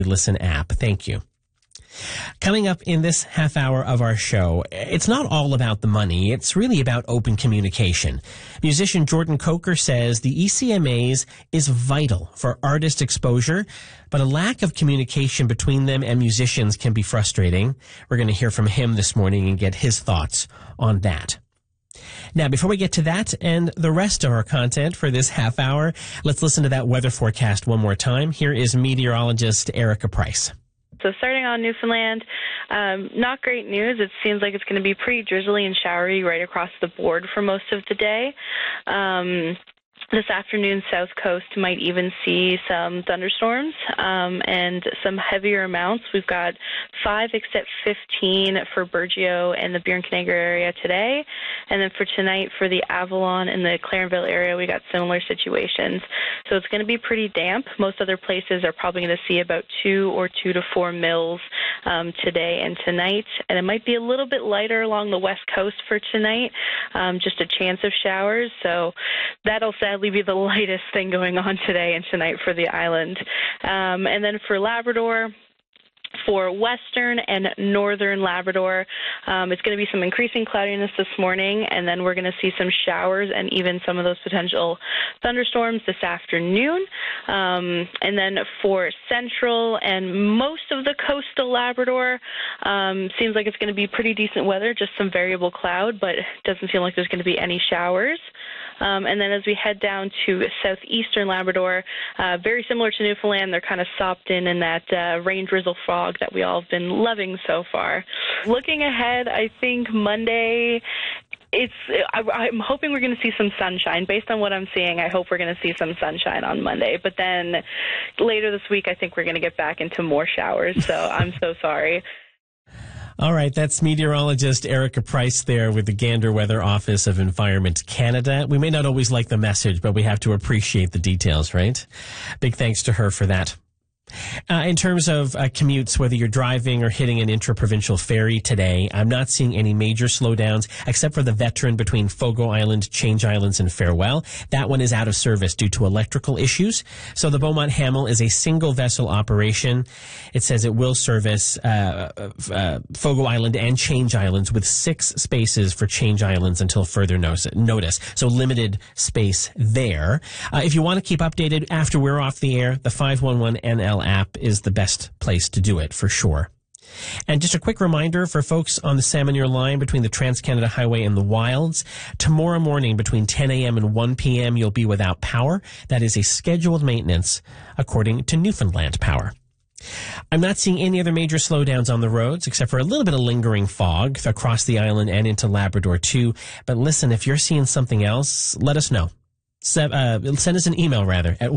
Listen app. Thank you. Coming up in this half hour of our show, it's not all about the money. It's really about open communication. Musician Jordan Coker says the ECMAs is vital for artist exposure, but a lack of communication between them and musicians can be frustrating. We're going to hear from him this morning and get his thoughts on that. Now, before we get to that and the rest of our content for this half hour, let's listen to that weather forecast one more time. Here is meteorologist Erica Price. So starting on Newfoundland, not great news. It seems like it's going to be pretty drizzly and showery right across the board for most of the day. This afternoon, South Coast might even see some thunderstorms and some heavier amounts. We've got 5 except 15 for Burgeo and the Burin-Canaga area today. And then for tonight, for the Avalon and the Clarenville area, we got similar situations. So it's going to be pretty damp. Most other places are probably going to see about 2 or 2 to 4 mils today and tonight. And it might be a little bit lighter along the west coast for tonight, just a chance of showers. So that'll sadly be the lightest thing going on today and tonight for the island. And then for Labrador, for western and northern Labrador, it's going to be some increasing cloudiness this morning, and then we're going to see some showers and even some of those potential thunderstorms this afternoon. And then for central and most of the coastal Labrador, seems like it's going to be pretty decent weather, just some variable cloud, but it doesn't seem like there's going to be any showers. And then as we head down to southeastern Labrador, very similar to Newfoundland, they're kind of sopped in that rain drizzle fog that we all have been loving so far. Looking ahead, I think Monday, I'm hoping we're going to see some sunshine. Based on what I'm seeing, I hope we're going to see some sunshine on Monday. But then later this week, I think we're going to get back into more showers. So I'm so sorry. All right, that's meteorologist Erica Price there with the Gander Weather Office of Environment Canada. We may not always like the message, but we have to appreciate the details, right? Big thanks to her for that. In terms of commutes, whether you're driving or hitting an intra-provincial ferry today, I'm not seeing any major slowdowns except for the Veteran between Fogo Island, Change Islands, and Farewell. That one is out of service due to electrical issues. So the Beaumont Hamel is a single vessel operation. It says it will service Fogo Island and Change Islands with 6 spaces for Change Islands until further notice. So limited space there. If you want to keep updated after we're off the air, the 511NL app is the best place to do it for sure. And just a quick reminder for folks on the Salmonier line between the Trans-Canada Highway and the Wilds, tomorrow morning between 10 a.m. and 1 p.m. you'll be without power. That is a scheduled maintenance according to Newfoundland Power. I'm not seeing any other major slowdowns on the roads except for a little bit of lingering fog across the island and into Labrador too. But listen, if you're seeing something else, let us know. Send us an email, rather, at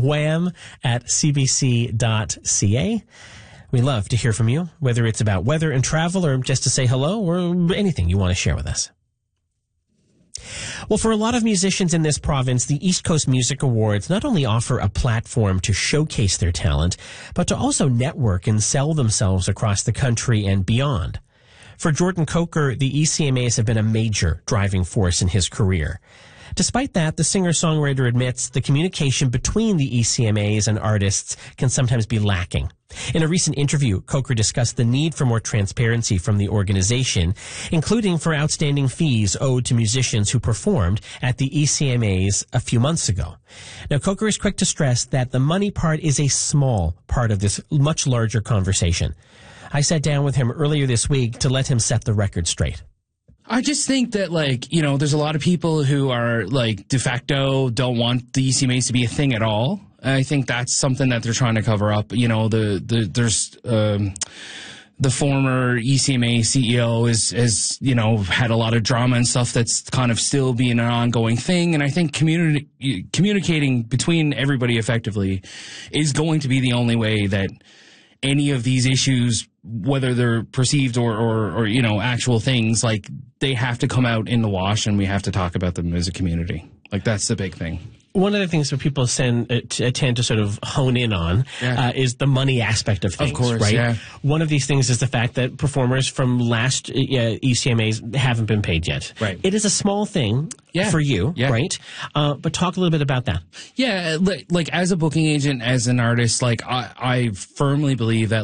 wham@cbc.ca. We love to hear from you, whether it's about weather and travel or just to say hello or anything you want to share with us. Well, for a lot of musicians in this province, the East Coast Music Awards not only offer a platform to showcase their talent, but to also network and sell themselves across the country and beyond. For Jordan Coker, the ECMAs have been a major driving force in his career. Despite that, the singer-songwriter admits the communication between the ECMAs and artists can sometimes be lacking. In a recent interview, Coker discussed the need for more transparency from the organization, including for outstanding fees owed to musicians who performed at the ECMAs a few months ago. Now, Coker is quick to stress that the money part is a small part of this much larger conversation. I sat down with him earlier this week to let him set the record straight. I just think that, there's a lot of people who are, de facto don't want the ECMAs to be a thing at all. I think that's something that they're trying to cover up. There's the former ECMA CEO has had a lot of drama and stuff that's kind of still being an ongoing thing. And I think communicating between everybody effectively is going to be the only way that any of these issues, whether they're perceived or actual things, they have to come out in the wash, and we have to talk about them as a community. That's the big thing. One of the things that people tend to sort of hone in on is the money aspect of things. Of course, right? yeah. One of these things is the fact that performers from last ECMAs haven't been paid yet. Right. It is a small thing for you, right? But talk a little bit about that. Yeah, like as a booking agent, as an artist, like I firmly believe that